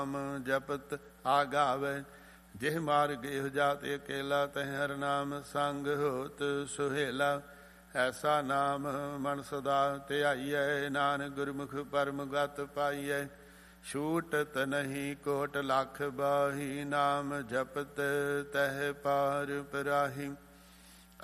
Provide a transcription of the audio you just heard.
ਜਪਤ ਆਗਾਵੇ। ਜਿਹ ਮਾਰਗ ਇਹੋ ਜਾਤ ਅਕੇਲਾ, ਤਹਿ ਹਰਿ ਨਾਮ ਸੰਗ ਹੋਤ ਸੁਹੇਲਾ। ਐਸਾ ਨਾਮ ਮਨ ਸਦਾ ਧਿਆਈਐ, ਨਾਨਕ ਗੁਰਮੁਖ ਪਰਮ ਗਤ ਪਾਈਐ। ਛੂਟਤ ਨਹੀਂ ਕੋਟ ਲੱਖ ਬਾਹੀ, ਨਾਮ ਜਪਤ ਤਹਿ ਪਾਰ ਪਰਾਹੀ।